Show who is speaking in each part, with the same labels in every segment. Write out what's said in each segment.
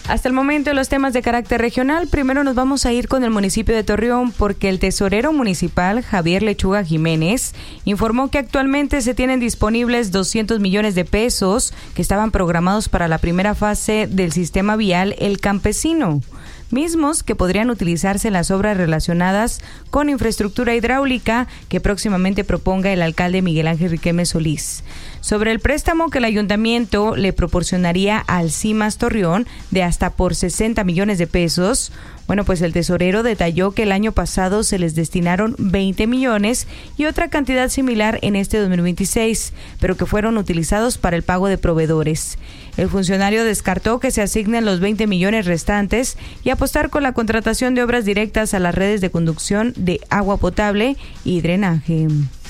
Speaker 1: Hasta el momento, los temas de carácter regional. Primero nos vamos a ir con el municipio de Torreón porque el tesorero municipal, Javier Lechuga Jiménez, informó que actualmente se tienen disponibles 200 millones de pesos que estaban programados para la primera fase del sistema vial El Campesino, mismos que podrían utilizarse en las obras relacionadas con infraestructura hidráulica que próximamente proponga el alcalde Miguel Ángel Riquelme Solís. Sobre el préstamo que el ayuntamiento le proporcionaría al CIMAS Torreón de hasta por 60 millones de pesos, bueno, pues el tesorero detalló que el año pasado se les destinaron 20 millones y otra cantidad similar en este 2026, pero que fueron utilizados para el pago de proveedores. El funcionario descartó que se asignen los 20 millones restantes y apostar con la contratación de obras directas a las redes de conducción de agua potable y drenaje.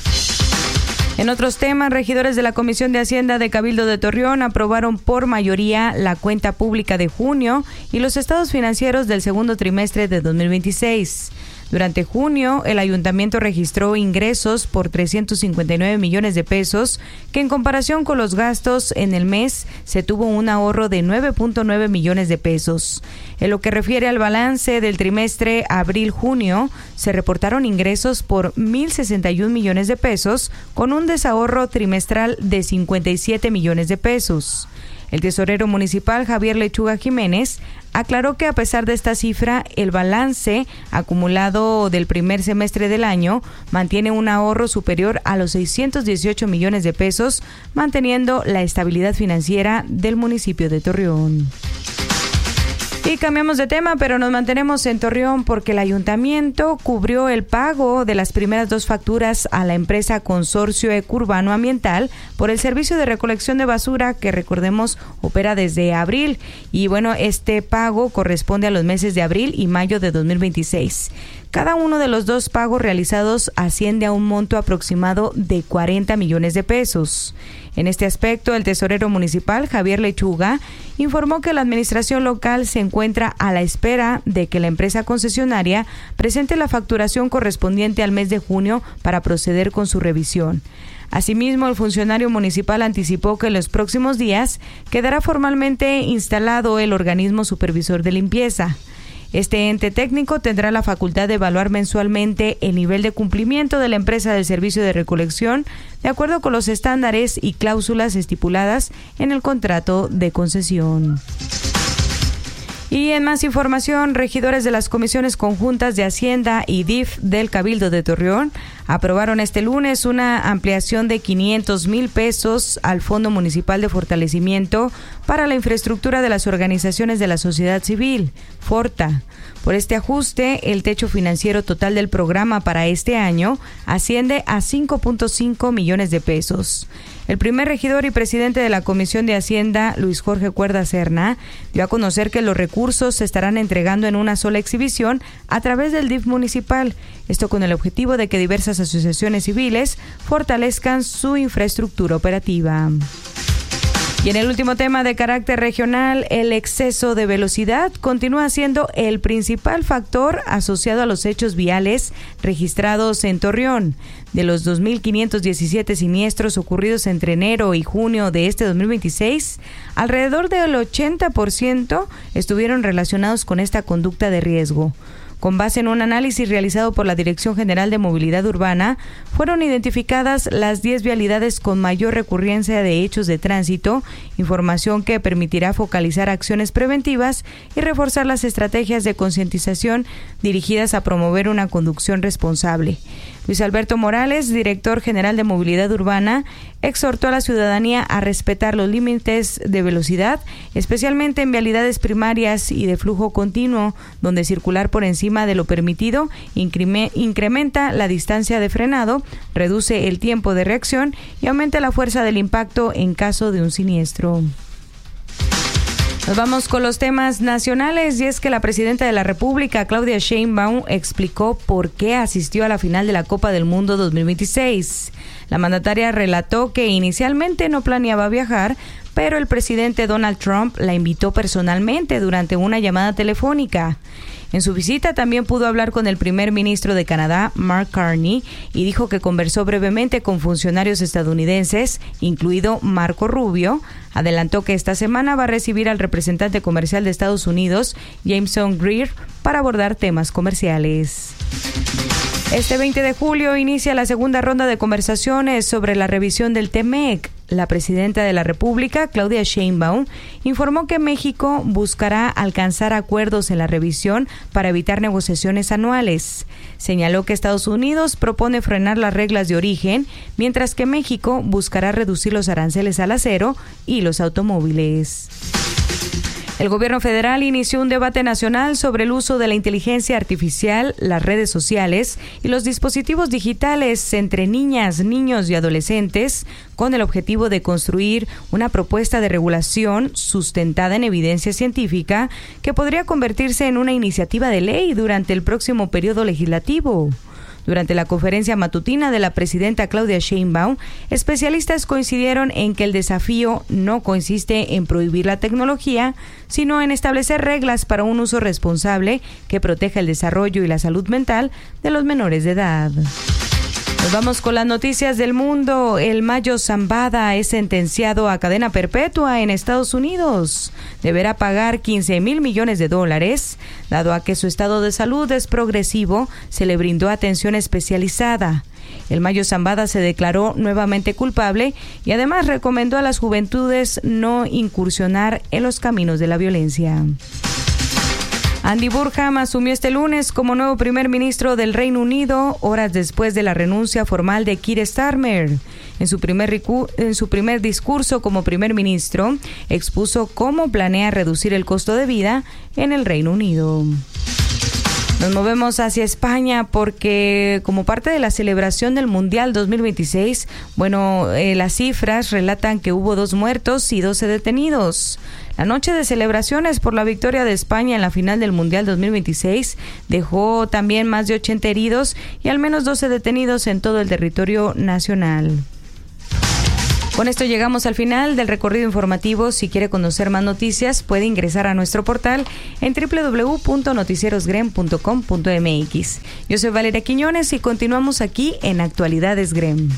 Speaker 1: En otros temas, regidores de la Comisión de Hacienda de Cabildo de Torreón aprobaron por mayoría la cuenta pública de junio y los estados financieros del segundo trimestre de 2026. Durante junio, el ayuntamiento registró ingresos por 359 millones de pesos, que en comparación con los gastos en el mes se tuvo un ahorro de 9.9 millones de pesos. En lo que refiere al balance del trimestre abril-junio, se reportaron ingresos por 1.061 millones de pesos, con un desahorro trimestral de 57 millones de pesos. El tesorero municipal, Javier Lechuga Jiménez, aclaró que a pesar de esta cifra, el balance acumulado del primer semestre del año mantiene un ahorro superior a los 618 millones de pesos, manteniendo la estabilidad financiera del municipio de Torreón. Y cambiamos de tema, pero nos mantenemos en Torreón porque el ayuntamiento cubrió el pago de las primeras 2 facturas a la empresa Consorcio Ecurbano Ambiental por el servicio de recolección de basura que, recordemos, opera desde abril. Y bueno, este pago corresponde a los meses de abril y mayo de 2026. Cada uno de los 2 pagos realizados asciende a un monto aproximado de 40 millones de pesos. En este aspecto, el tesorero municipal, Javier Lechuga, informó que la administración local se encuentra a la espera de que la empresa concesionaria presente la facturación correspondiente al mes de junio para proceder con su revisión. Asimismo, el funcionario municipal anticipó que en los próximos días quedará formalmente instalado el organismo supervisor de limpieza. Este ente técnico tendrá la facultad de evaluar mensualmente el nivel de cumplimiento de la empresa del servicio de recolección de acuerdo con los estándares y cláusulas estipuladas en el contrato de concesión. Y en más información, regidores de las comisiones conjuntas de Hacienda y DIF del Cabildo de Torreón aprobaron este lunes una ampliación de 500,000 pesos al Fondo Municipal de Fortalecimiento para la Infraestructura de las Organizaciones de la Sociedad Civil, FORTA. Por este ajuste, el techo financiero total del programa para este año asciende a 5.5 millones de pesos. El primer regidor y presidente de la Comisión de Hacienda, Luis Jorge Cuerda Serna, dio a conocer que los recursos se estarán entregando en una sola exhibición a través del DIF municipal, esto con el objetivo de que diversas asociaciones civiles fortalezcan su infraestructura operativa. Y en el último tema de carácter regional, el exceso de velocidad continúa siendo el principal factor asociado a los hechos viales registrados en Torreón. De los 2.517 siniestros ocurridos entre enero y junio de este 2026, alrededor del 80% estuvieron relacionados con esta conducta de riesgo. Con base en un análisis realizado por la Dirección General de Movilidad Urbana, fueron identificadas las 10 vialidades con mayor recurrencia de hechos de tránsito, información que permitirá focalizar acciones preventivas y reforzar las estrategias de concientización dirigidas a promover una conducción responsable. Luis Alberto Morales, director general de Movilidad Urbana, exhortó a la ciudadanía a respetar los límites de velocidad, especialmente en vialidades primarias y de flujo continuo, donde circular por encima de lo permitido incrementa la distancia de frenado, reduce el tiempo de reacción y aumenta la fuerza del impacto en caso de un siniestro. Nos vamos con los temas nacionales y es que la presidenta de la República, Claudia Sheinbaum, explicó por qué asistió a la final de la Copa del Mundo 2026. La mandataria relató que inicialmente no planeaba viajar, pero el presidente Donald Trump la invitó personalmente durante una llamada telefónica. En su visita también pudo hablar con el primer ministro de Canadá, Mark Carney, y dijo que conversó brevemente con funcionarios estadounidenses, incluido Marco Rubio. Adelantó que esta semana va a recibir al representante comercial de Estados Unidos, Jameson Greer, para abordar temas comerciales. Este 20 de julio inicia la segunda ronda de conversaciones sobre la revisión del TEMEC. La presidenta de la República, Claudia Sheinbaum, informó que México buscará alcanzar acuerdos en la revisión para evitar negociaciones anuales. Señaló que Estados Unidos propone frenar las reglas de origen, mientras que México buscará reducir los aranceles al acero y los automóviles. El gobierno federal inició un debate nacional sobre el uso de la inteligencia artificial, las redes sociales y los dispositivos digitales entre niñas, niños y adolescentes, con el objetivo de construir una propuesta de regulación sustentada en evidencia científica que podría convertirse en una iniciativa de ley durante el próximo periodo legislativo. Durante la conferencia matutina de la presidenta Claudia Sheinbaum, especialistas coincidieron en que el desafío no consiste en prohibir la tecnología, sino en establecer reglas para un uso responsable que proteja el desarrollo y la salud mental de los menores de edad. Nos vamos con las noticias del mundo. El Mayo Zambada es sentenciado a cadena perpetua en Estados Unidos. Deberá pagar $15,000 millones. Dado a que su estado de salud es progresivo, se le brindó atención especializada. El Mayo Zambada se declaró nuevamente culpable y además recomendó a las juventudes no incursionar en los caminos de la violencia. Andy Burnham asumió este lunes como nuevo primer ministro del Reino Unido, horas después de la renuncia formal de Keir Starmer. En su primer discurso como primer ministro, expuso cómo planea reducir el costo de vida en el Reino Unido. Nos movemos hacia España porque como parte de la celebración del Mundial 2026, las cifras relatan que hubo 2 muertos y 12 detenidos. La noche de celebraciones por la victoria de España en la final del Mundial 2026 dejó también más de 80 heridos y al menos 12 detenidos en todo el territorio nacional. Con esto llegamos al final del recorrido informativo. Si quiere conocer más noticias, puede ingresar a nuestro portal en www.noticierosgrem.com.mx. Yo soy Valeria Quiñones y continuamos aquí en Actualidades Grem.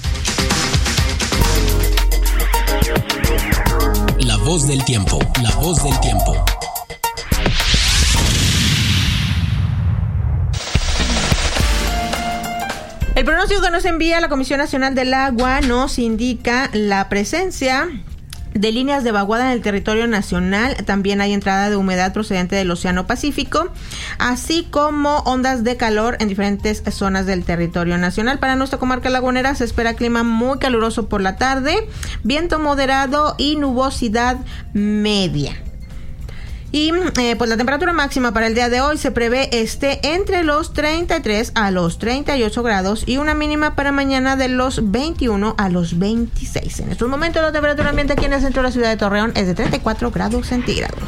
Speaker 2: La voz del tiempo, la voz del tiempo.
Speaker 3: El pronóstico que nos envía la Comisión Nacional del Agua nos indica la presencia de líneas de vaguada en el territorio nacional. También hay entrada de humedad procedente del Océano Pacífico, así como ondas de calor en diferentes zonas del territorio nacional. Para nuestra comarca lagunera se espera clima muy caluroso por la tarde, viento moderado y nubosidad media. Y pues la temperatura máxima para el día de hoy se prevé entre los 33 a los 38 grados y una mínima para mañana de los 21 a los 26. En estos momentos la temperatura ambiente aquí en el centro de la ciudad de Torreón es de 34 grados centígrados.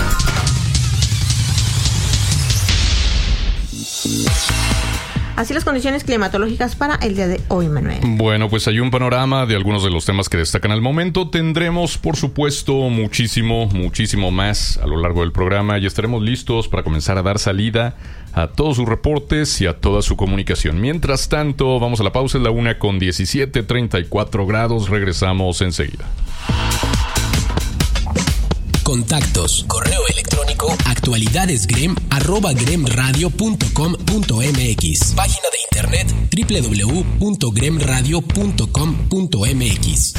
Speaker 3: Así las condiciones climatológicas para el día de hoy, Manuel.
Speaker 4: Bueno, pues hay un panorama de algunos de los temas que destacan al momento. Tendremos, por supuesto, muchísimo más a lo largo del programa y estaremos listos para comenzar a dar salida a todos sus reportes y a toda su comunicación. Mientras tanto, vamos a la pausa, es la 1:17, 34 grados. Regresamos enseguida.
Speaker 2: Contactos, correo electrónico, actualidadesgrem@gremradio.com.mx. Página de internet www.gremradio.com.mx.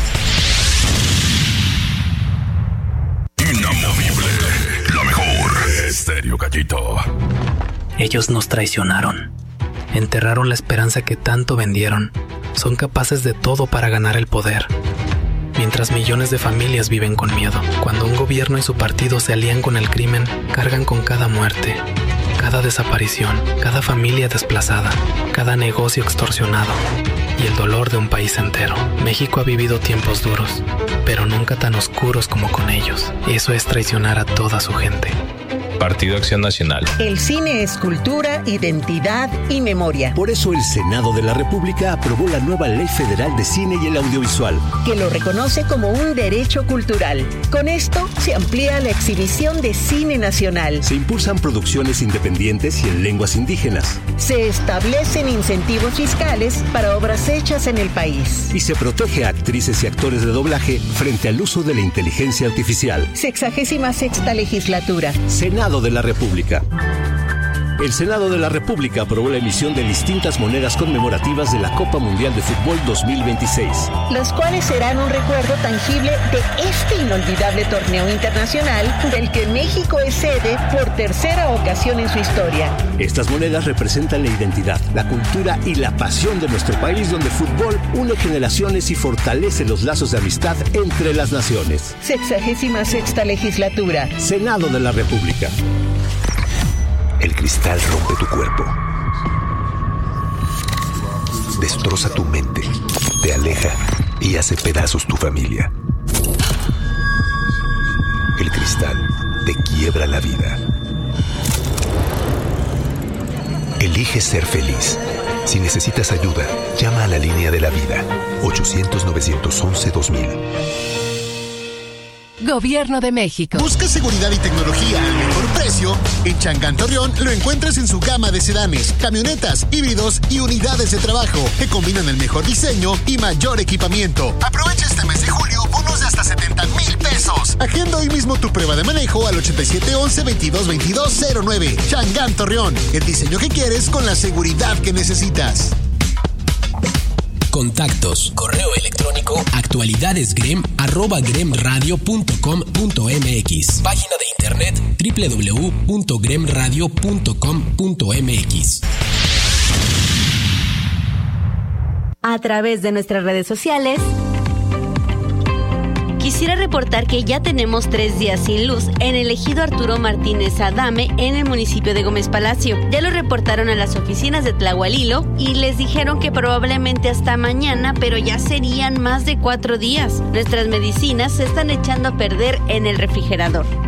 Speaker 5: Inamovible, la mejor. Estéreo Gallito.
Speaker 6: Ellos nos traicionaron. Enterraron la esperanza que tanto vendieron. Son capaces de todo para ganar el poder. Mientras millones de familias viven con miedo. Cuando un gobierno y su partido se alían con el crimen, cargan con cada muerte, cada desaparición, cada familia desplazada, cada negocio extorsionado y el dolor de un país entero. México ha vivido tiempos duros, pero nunca tan oscuros como con ellos. Eso es traicionar a toda su gente.
Speaker 7: Partido Acción Nacional.
Speaker 8: El cine es cultura, identidad y memoria.
Speaker 9: Por eso el Senado de la República aprobó la nueva Ley Federal de Cine y el Audiovisual,
Speaker 8: que lo reconoce como un derecho cultural. Con esto se amplía la exhibición de cine nacional.
Speaker 9: Se impulsan producciones independientes y en lenguas indígenas.
Speaker 8: Se establecen incentivos fiscales para obras hechas en el país.
Speaker 9: Y se protege a actrices y actores de doblaje frente al uso de la inteligencia artificial.
Speaker 8: 66ª legislatura.
Speaker 9: Senado de la República. El Senado de la República aprobó la emisión de distintas monedas conmemorativas de la Copa Mundial de Fútbol 2026.
Speaker 8: Las cuales serán un recuerdo tangible de este inolvidable torneo internacional del que México es sede por tercera ocasión en su historia.
Speaker 9: Estas monedas representan la identidad, la cultura y la pasión de nuestro país, donde el fútbol une generaciones y fortalece los lazos de amistad entre las naciones.
Speaker 8: 66ª legislatura.
Speaker 9: Senado de la República.
Speaker 10: El cristal rompe tu cuerpo, destroza tu mente, te aleja y hace pedazos tu familia. El cristal te quiebra la vida. Elige ser feliz. Si necesitas ayuda, llama a la línea de la vida, 800-911-2000.
Speaker 11: Gobierno de México.
Speaker 12: Busca seguridad y tecnología al mejor precio. En Changán Torreón lo encuentras en su gama de sedanes, camionetas, híbridos y unidades de trabajo que combinan el mejor diseño y mayor equipamiento. Aprovecha este mes de julio bonos de hasta 70,000 pesos. Agenda hoy mismo tu prueba de manejo al 8711-222209. Changán Torreón, el diseño que quieres con la seguridad que necesitas.
Speaker 2: Contactos, correo electrónico, actualidadesgrem@gremradio.com.mx. Página de internet www.gremradio.com.mx.
Speaker 13: A través de nuestras redes sociales, quisiera reportar que ya tenemos 3 días sin luz en el ejido Arturo Martínez Adame en el municipio de Gómez Palacio. Ya lo reportaron a las oficinas de Tlahualilo y les dijeron que probablemente hasta mañana, pero ya serían más de 4 días. Nuestras medicinas se están echando a perder en el refrigerador.